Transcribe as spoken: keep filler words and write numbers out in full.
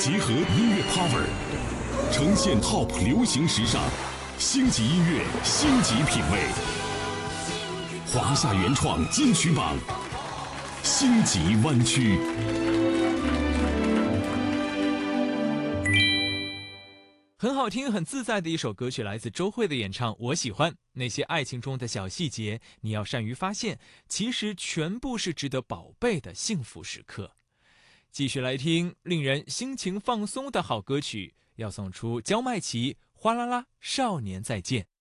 结合音乐 power， 呈现 top 流行时尚，星级音乐，星级品味。华夏原创金曲榜，星级湾区。 很好听很自在的一首歌曲，来自周蕙的演唱，我喜欢。那些爱情中的小细节，你要善于发现，其实全部是值得宝贝的幸福时刻。继续来听令人心情放松的好歌曲，要送出焦麦琪《哗啦啦少年再见》。